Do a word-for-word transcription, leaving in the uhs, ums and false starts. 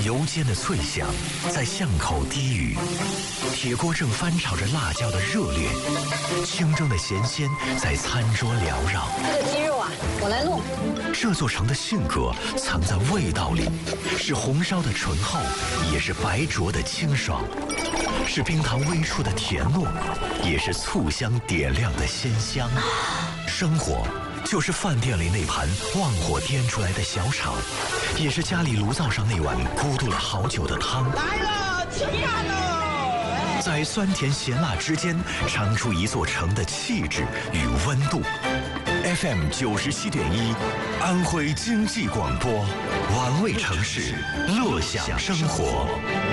油煎的脆香在巷口低语，铁锅正翻炒着辣椒的热烈，清蒸的咸鲜在餐桌缭绕。 这个鸡肉啊，我来弄。 这座城的性格藏在味道里，是红烧的醇厚，也是白灼的清爽，是冰糖微出的甜糯，也是醋香点亮的鲜香。生活就是饭店里那盘旺火颠出来的小炒，也是家里炉灶上那碗咕嘟了好久的汤。 来了，起饭喽！ 在酸甜咸辣之间，尝出一座城的气质与温度。F M 九十七点一，安徽经济广播，玩味城市，乐享生活。